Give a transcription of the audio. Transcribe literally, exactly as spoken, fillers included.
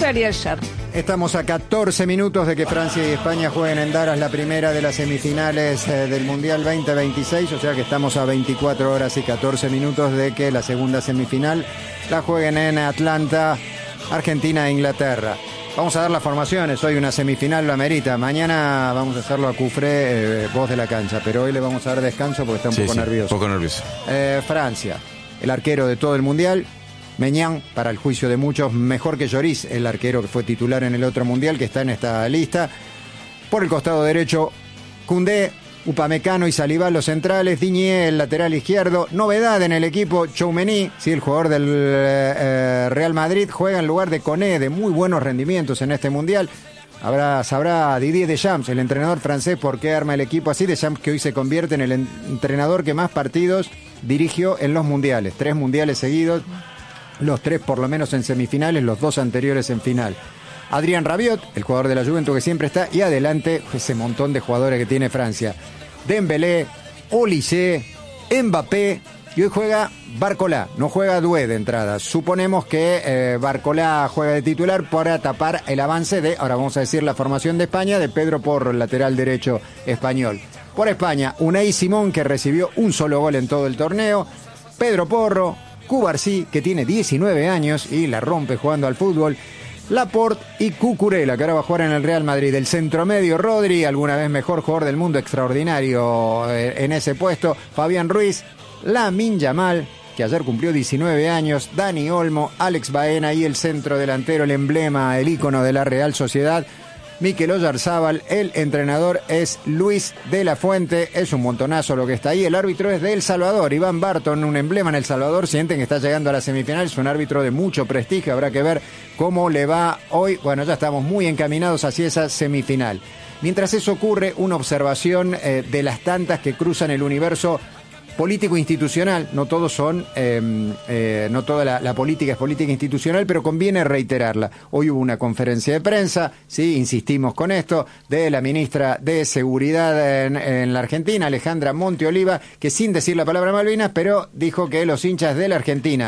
gustaría ayer. Estamos a catorce minutos de que Francia y España jueguen en Dallas la primera de las semifinales eh, del Mundial veinte veintiséis, o sea que estamos a veinticuatro horas y catorce minutos de que la segunda semifinal la jueguen en Atlanta, Argentina e Inglaterra. Vamos a dar las formaciones, hoy una semifinal lo amerita, mañana vamos a hacerlo a Cufré, eh, voz de la cancha, pero hoy le vamos a dar descanso porque está un sí, poco sí, nervioso. Un poco nervioso. Eh, Francia, el arquero de todo el Mundial, Maignan, para el juicio de muchos, mejor que Lloris, el arquero que fue titular en el otro Mundial, que está en esta lista. Por el costado derecho, Koundé, Upamecano y Saliba los centrales, Digne el lateral izquierdo. Novedad en el equipo, Tchouaméni, sí, el jugador del eh, Real Madrid, juega en lugar de Koné, de muy buenos rendimientos en este Mundial. Habrá, sabrá Didier Deschamps, el entrenador francés, por qué arma el equipo así. Deschamps, que hoy se convierte en el entrenador que más partidos dirigió en los Mundiales, tres Mundiales seguidos. Los tres por lo menos en semifinales, los dos anteriores en final. Adrien Rabiot, el jugador de la Juventus que siempre está, y adelante ese montón de jugadores que tiene Francia. Dembélé, Olise, Mbappé, y hoy juega Barcola, no juega Doué de entrada. Suponemos que eh, Barcola juega de titular para tapar el avance de, ahora vamos a decir la formación de España, de Pedro Porro, el lateral derecho español. Por España, Unai Simón, que recibió un solo gol en todo el torneo, Pedro Porro, Cubarsí, que tiene diecinueve años y la rompe jugando al fútbol, Laporte y Cucurella, que ahora va a jugar en el Real Madrid. El centromedio, Rodri, alguna vez mejor jugador del mundo, extraordinario en ese puesto, Fabián Ruiz, Lamine Yamal, que ayer cumplió diecinueve años, Dani Olmo, Alex Baena y el centro delantero, el emblema, el ícono de la Real Sociedad, Mikel Oyarzábal. El entrenador es Luis de la Fuente. Es un montonazo lo que está ahí. El árbitro es de El Salvador, Iván Barton, un emblema en El Salvador. Sienten que está llegando a la semifinal. Es un árbitro de mucho prestigio. Habrá que ver cómo le va hoy. Bueno, ya estamos muy encaminados hacia esa semifinal. Mientras eso ocurre, una observación eh, de las tantas que cruzan el universo político institucional. No todos son, eh, eh, no toda la, la política es política institucional, pero conviene reiterarla. Hoy hubo una conferencia de prensa, sí, insistimos con esto, de la ministra de Seguridad en, en la Argentina, Alejandra Monteoliva, que sin decir la palabra Malvinas, pero dijo que los hinchas de la Argentina